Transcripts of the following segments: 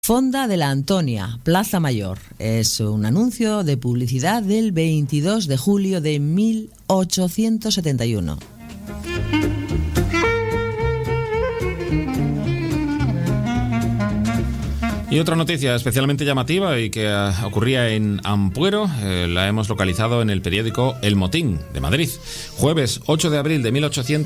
Fonda de la Antonia, Plaza Mayor. Es un anuncio de publicidad del 22 de julio de 1871. Y otra noticia especialmente llamativa y que ocurría en Ampuero, la hemos localizado en el periódico El Motín de Madrid, jueves 8 de abril de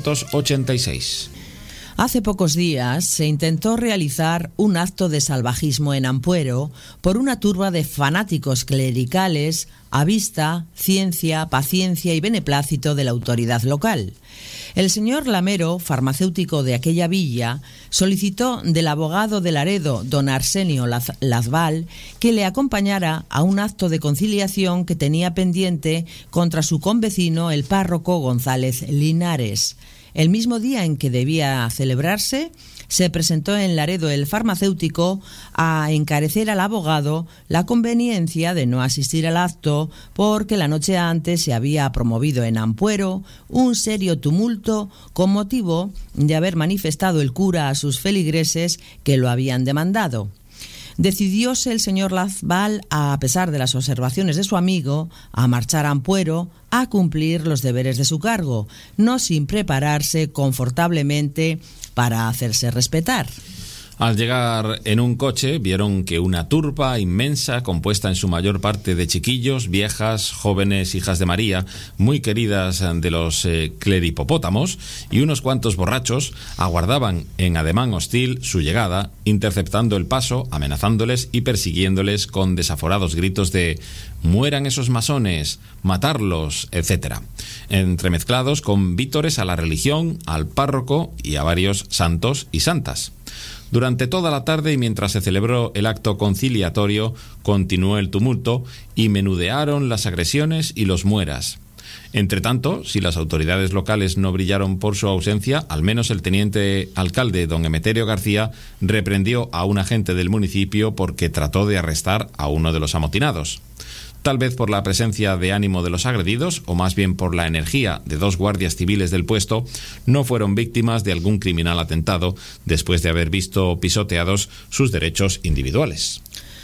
1886. Hace pocos días se intentó realizar un acto de salvajismo en Ampuero por una turba de fanáticos clericales a vista, ciencia, paciencia y beneplácito de la autoridad local. El señor Lamero, farmacéutico de aquella villa, solicitó del abogado de Laredo, don Arsenio Lazval, que le acompañara a un acto de conciliación que tenía pendiente contra su convecino, el párroco González Linares. El mismo día en que debía celebrarse, se presentó en Laredo el farmacéutico a encarecer al abogado la conveniencia de no asistir al acto porque la noche antes se había promovido en Ampuero un serio tumulto con motivo de haber manifestado el cura a sus feligreses que lo habían demandado. Decidióse el señor Lazval, a pesar de las observaciones de su amigo, a marchar a Ampuero a cumplir los deberes de su cargo, no sin prepararse confortablemente para hacerse respetar. Al llegar en un coche, vieron que una turba inmensa, compuesta en su mayor parte de chiquillos, viejas, jóvenes, hijas de María, muy queridas de los cleripopótamos, y unos cuantos borrachos, aguardaban en ademán hostil su llegada, interceptando el paso, amenazándoles y persiguiéndoles con desaforados gritos de «mueran esos masones», «matarlos», etc., entremezclados con vítores a la religión, al párroco y a varios santos y santas. Durante toda la tarde y mientras se celebró el acto conciliatorio, continuó el tumulto y menudearon las agresiones y los mueras. Entretanto, si las autoridades locales no brillaron por su ausencia, al menos el teniente alcalde, don Emeterio García, reprendió a un agente del municipio porque trató de arrestar a uno de los amotinados. Tal vez por la presencia de ánimo de los agredidos, o más bien por la energía de dos guardias civiles del puesto, no fueron víctimas de algún criminal atentado después de haber visto pisoteados sus derechos individuales.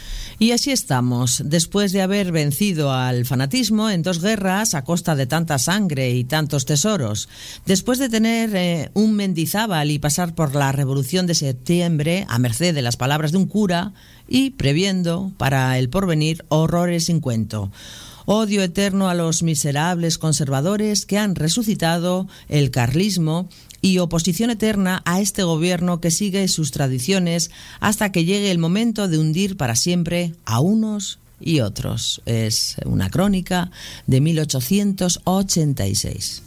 Y así estamos, después de haber vencido al fanatismo en 2 guerras a costa de tanta sangre y tantos tesoros, después de tener un Mendizábal y pasar por la Revolución de Septiembre a merced de las palabras de un cura y previendo para el porvenir horrores sin cuento. Odio eterno a los miserables conservadores que han resucitado el carlismo y oposición eterna a este gobierno que sigue sus tradiciones hasta que llegue el momento de hundir para siempre a unos y otros. Es una crónica de 1886.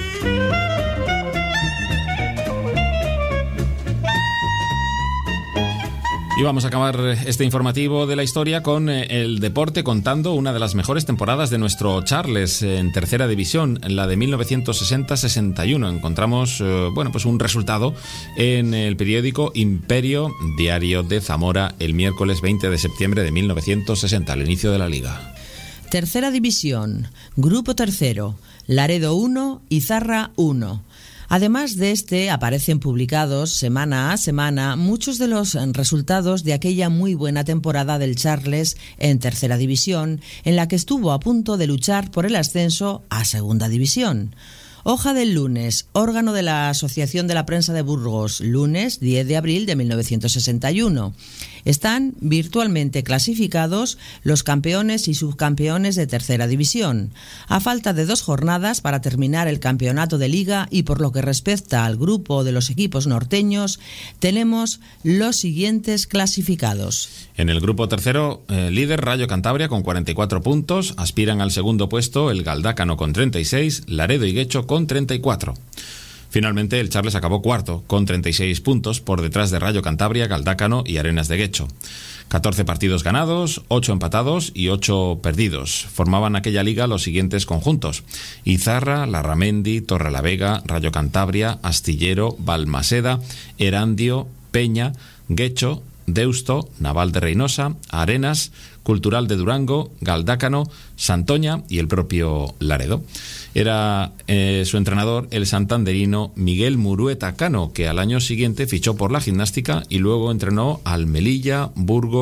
Y vamos a acabar este informativo de la historia con el deporte, contando una de las mejores temporadas de nuestro Charles en tercera división, la de 1960-61. Encontramos pues un resultado en el periódico Imperio, diario de Zamora, el miércoles 20 de septiembre de 1960, al inicio de la liga. Tercera división, Grupo Tercero, Laredo 1 y Zarra 1. Además de este, aparecen publicados semana a semana muchos de los resultados de aquella muy buena temporada del Charles en tercera división, en la que estuvo a punto de luchar por el ascenso a segunda división. Hoja del lunes, órgano de la Asociación de la Prensa de Burgos, lunes 10 de abril de 1961. Están virtualmente clasificados los campeones y subcampeones de tercera división. A falta de 2 jornadas para terminar el campeonato de liga y por lo que respecta al grupo de los equipos norteños, tenemos los siguientes clasificados. En el grupo tercero, líder Rayo Cantabria con 44 puntos, aspiran al segundo puesto el Galdácano con 36, Laredo y Guecho con 34. Finalmente, el Charles acabó cuarto, con 36 puntos, por detrás de Rayo Cantabria, Galdácano y Arenas de Guecho. 14 partidos ganados, 8 empatados y 8 perdidos. Formaban aquella liga los siguientes conjuntos: Izarra, Larramendi, Torrelavega, Rayo Cantabria, Astillero, Balmaseda, Erandio, Peña, Guecho, Deusto, Naval de Reynosa, Arenas, Cultural de Durango, Galdácano, Santoña y el propio Laredo. Era su entrenador el santanderino Miguel Murueta Cano, que al año siguiente fichó por la gimnástica y luego entrenó al Melilla, Burgos,